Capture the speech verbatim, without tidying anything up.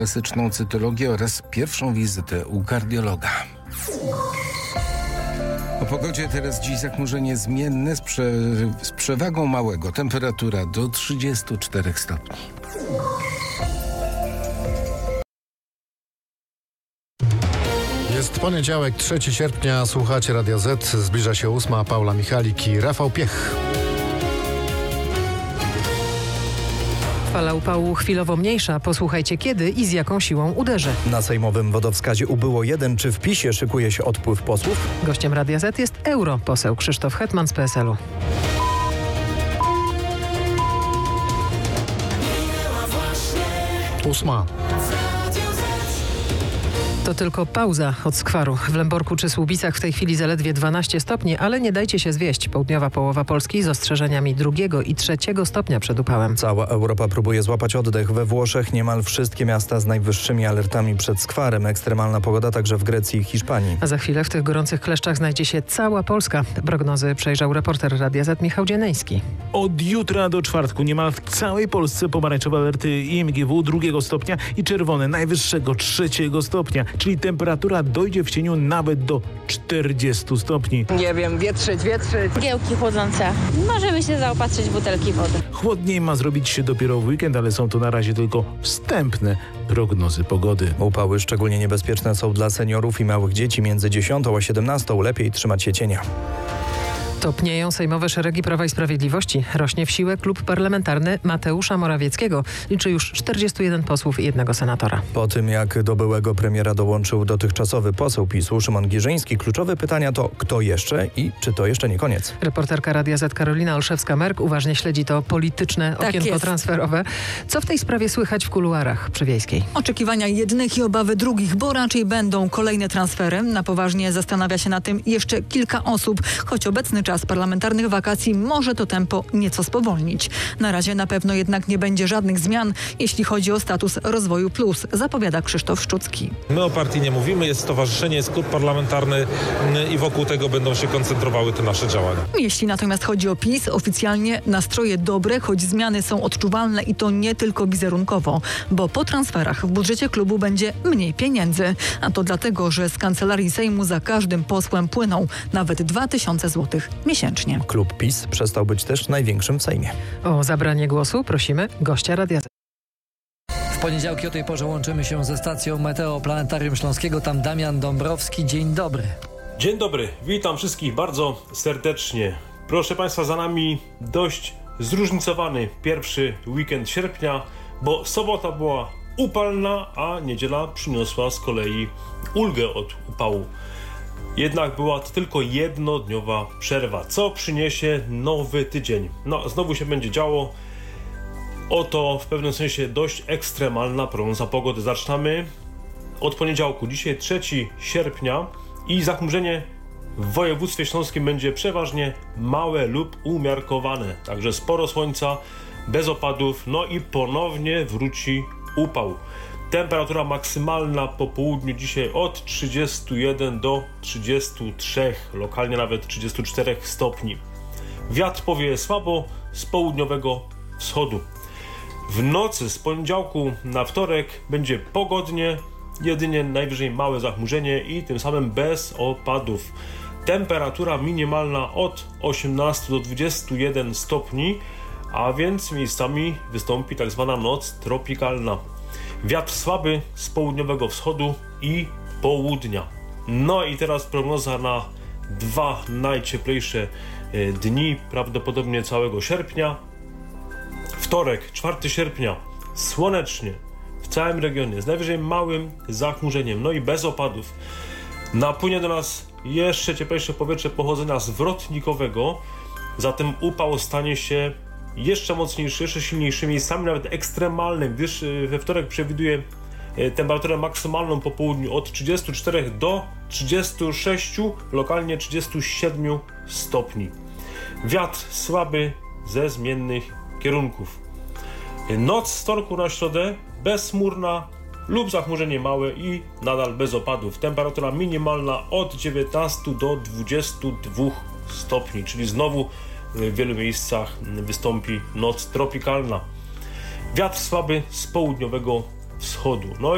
klasyczną cytologię oraz pierwszą wizytę u kardiologa. O pogodzie teraz dziś zachmurzenie zmienne z, prze, z przewagą małego. Temperatura do trzydziestu czterech stopni. Jest poniedziałek, trzeciego sierpnia, słuchacie Radia Z, zbliża się ósma, Paula Michalik i Rafał Piech. Fala upału chwilowo mniejsza. Posłuchajcie kiedy i z jaką siłą uderzy. Na sejmowym wodowskazie ubyło jeden. Czy w PiSie szykuje się odpływ posłów? Gościem Radia Z jest europoseł Krzysztof Hetman z P S L-u. Ósma. To tylko pauza od skwaru. W Lęborku czy Słubicach w tej chwili zaledwie dwanaście stopni, ale nie dajcie się zwieść. Południowa połowa Polski z ostrzeżeniami drugiego i trzeciego stopnia przed upałem. Cała Europa próbuje złapać oddech. We Włoszech niemal wszystkie miasta z najwyższymi alertami przed skwarem. Ekstremalna pogoda także w Grecji i Hiszpanii. A za chwilę w tych gorących kleszczach znajdzie się cała Polska. Prognozy przejrzał reporter Radia Z Michał Dzieneński. Od jutra do czwartku niemal w całej Polsce pomarańczowe alerty I M G W drugiego stopnia i czerwone najwyższego trzeciego stopnia. Czyli temperatura dojdzie w cieniu nawet do czterdziestu stopni. Nie wiem, wietrzyć, wietrzyć. Mgiełki chłodzące. Możemy się zaopatrzyć w butelki wody. Chłodniej ma zrobić się dopiero w weekend, ale są to na razie tylko wstępne prognozy pogody. Upały szczególnie niebezpieczne są dla seniorów i małych dzieci. Między dziesiątą a siedemnastą lepiej trzymać się cienia. Topnieją sejmowe szeregi Prawa i Sprawiedliwości. Rośnie w siłę klub parlamentarny Mateusza Morawieckiego. Liczy już czterdziestu jeden posłów i jednego senatora. Po tym jak do byłego premiera dołączył dotychczasowy poseł PiS-u Szymon Giżyński, kluczowe pytania to kto jeszcze i czy to jeszcze nie koniec. Reporterka Radia Z Karolina Olszewska-Merk uważnie śledzi to polityczne tak okienko jest. transferowe. Co w tej sprawie słychać w kuluarach przy Wiejskiej? Oczekiwania jednych i obawy drugich, bo raczej będą kolejne transfery. Na poważnie zastanawia się na tym jeszcze kilka osób, choć obecny czas parlamentarnych wakacji może to tempo nieco spowolnić. Na razie na pewno jednak nie będzie żadnych zmian, jeśli chodzi o status Rozwoju Plus, zapowiada Krzysztof Szczucki. My o partii nie mówimy, jest stowarzyszenie, jest klub parlamentarny i wokół tego będą się koncentrowały te nasze działania. Jeśli natomiast chodzi o PiS, oficjalnie nastroje dobre, choć zmiany są odczuwalne i to nie tylko wizerunkowo, bo po transferach w budżecie klubu będzie mniej pieniędzy. A to dlatego, że z Kancelarii Sejmu za każdym posłem płyną nawet dwa tysiące złotych miesięcznie. Klub PiS przestał być też największym w Sejmie. O zabranie głosu prosimy gościa Radia Z. W poniedziałki o tej porze łączymy się ze stacją Meteo Planetarium Śląskiego. Tam Damian Dąbrowski. Dzień dobry. Dzień dobry. Witam wszystkich bardzo serdecznie. Proszę Państwa, za nami dość zróżnicowany pierwszy weekend sierpnia, bo sobota była upalna, a niedziela przyniosła z kolei ulgę od upału. Jednak była to tylko jednodniowa przerwa. Co przyniesie nowy tydzień? No, znowu się będzie działo. Oto w pewnym sensie dość ekstremalna prognoza pogody. Zaczynamy od poniedziałku. Dzisiaj trzeciego sierpnia i zachmurzenie w województwie śląskim będzie przeważnie małe lub umiarkowane. Także sporo słońca, bez opadów, no i ponownie wróci upał. Temperatura maksymalna po południu dzisiaj od trzydziestu jeden do trzydziestu trzech, lokalnie nawet trzydziestu czterech stopni. Wiatr powieje słabo z południowego wschodu. W nocy z poniedziałku na wtorek będzie pogodnie, jedynie najwyżej małe zachmurzenie i tym samym bez opadów. Temperatura minimalna od osiemnastu do dwudziestu jeden stopni, a więc miejscami wystąpi tak zwana noc tropikalna. Wiatr słaby z południowego wschodu i południa. No i teraz prognoza na dwa najcieplejsze dni, prawdopodobnie całego sierpnia. Wtorek, czwartego sierpnia, słonecznie w całym regionie, z najwyżej małym zachmurzeniem, no i bez opadów. Napłynie do nas jeszcze cieplejsze powietrze pochodzenia zwrotnikowego, zatem upał stanie się jeszcze mocniejszy, jeszcze silniejszy, miejscami nawet ekstremalny, gdyż we wtorek przewiduje temperaturę maksymalną po południu od trzydziestu czterech do trzydziestu sześciu, lokalnie trzydziestu siedmiu stopni. Wiatr słaby ze zmiennych kierunków. Noc z wtorku na środę bezchmurna lub zachmurzenie małe i nadal bez opadów. Temperatura minimalna od dziewiętnastu do dwudziestu dwóch stopni, czyli znowu w wielu miejscach wystąpi noc tropikalna. Wiatr słaby z południowego wschodu. No